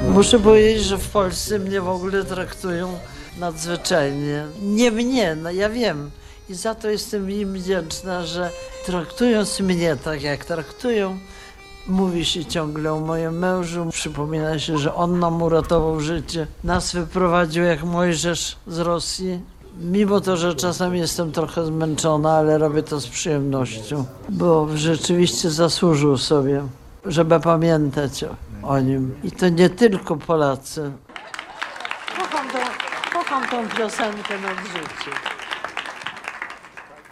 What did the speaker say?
Muszę powiedzieć, że w Polsce mnie w ogóle traktują nadzwyczajnie. Nie mnie, no ja wiem. I za to jestem im wdzięczna, że traktując mnie tak, jak traktują, mówi się ciągle o moim mężu. Przypomina się, że on nam uratował życie. Nas wyprowadził jak Mojżesz z Rosji. Mimo to, że czasami jestem trochę zmęczona, ale robię to z przyjemnością, bo rzeczywiście zasłużył sobie, żeby pamiętać o nim. I to nie tylko Polacy. Kocham tą piosenkę nad życiem.